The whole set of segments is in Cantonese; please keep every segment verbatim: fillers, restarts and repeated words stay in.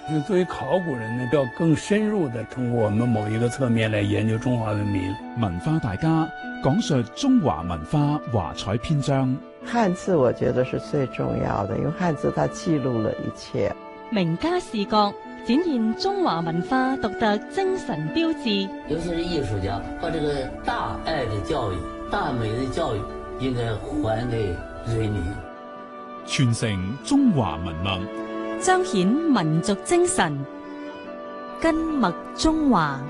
作為考古人呢，要更深入地通過我們某一個側面來研究中華文明。 文化大家講述中華文化華彩篇章。 漢字我覺得是最重要的，因為漢字它記錄了一切。 名家視覺展現中華文化獨特精神標誌。 尤其是藝術家，把這個大愛的教育、大美的教育應該還給人民， 傳承中華文脈， 彰顯民族精神，根脈中華。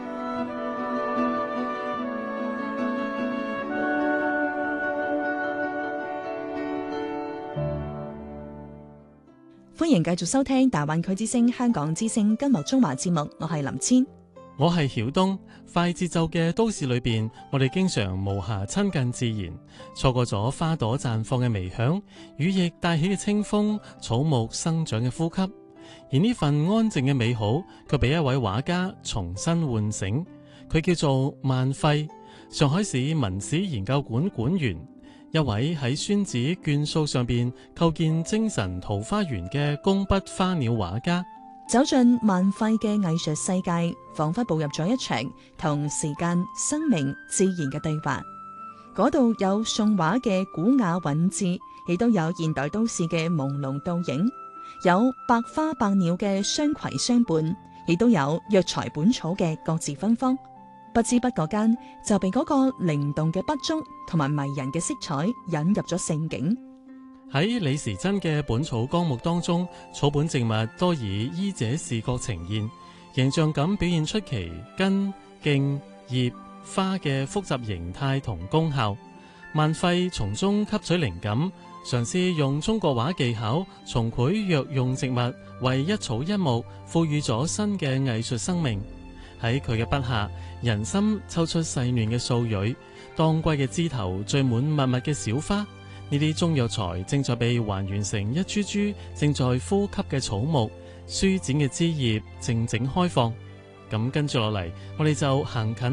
歡迎繼續收聽大灣區之聲香港之聲根脈中華節目，我係林千， 我係曉東。快節奏嘅都市裏邊，我哋經常無暇親近自然，錯過咗花朵綻放嘅微響，羽翼帶起嘅清風，草木生長嘅呼吸。而呢份安靜嘅美好，卻被一位畫家重新喚醒。佢叫做萬費，上海市文史研究館館員，一位喺宣紙卷數上邊構建精神桃花源嘅工筆花鳥畫家。 走進萬費嘅藝術世界，仿佛步入咗一場同時間、生命、自然嘅對話。嗰度有宋畫嘅古雅韻致，亦都有現代都市嘅朦朧倒影，有百花百鳥嘅相攜相伴，亦都有藥材本草嘅各自芬芳。不知不覺間就被嗰個靈動嘅筆觸同埋迷人嘅色彩引入咗聖境。 喺李時珍嘅《本草綱目》當中，草本植物多以醫者視覺呈現，形象咁表現出其根、莖、葉、花嘅複雜形態同功效。萬費從中吸取靈感，嘗試用中國畫技巧重繪藥用植物，為一草一木賦予咗新嘅藝術生命。喺佢嘅筆下，人心抽出細嫩嘅素蕊，當歸嘅枝頭綴滿密密嘅小花。呢啲中藥材正在被還原成一株株正在呼吸嘅草木，舒展嘅枝葉靜靜開放。咁跟住落嚟，我哋就行近